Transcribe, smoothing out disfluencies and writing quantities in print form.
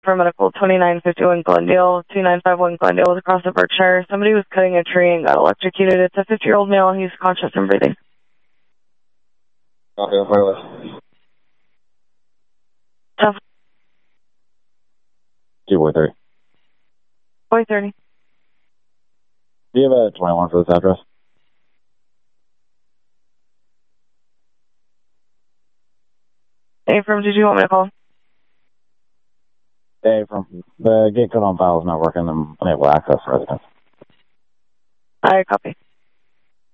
for medical 2951 Glendale, 2951 Glendale was across the Berkshire. Somebody was cutting a tree and got electrocuted. It's a 50-year-old male. He's conscious and breathing. Copy, on my list. Tough. 2-boy-30. Boy 30. Do you have a 21 for this address? Hey, from did you want me to call? Hey, from the gate code on file is not working. I'm unable to access residence. I copy.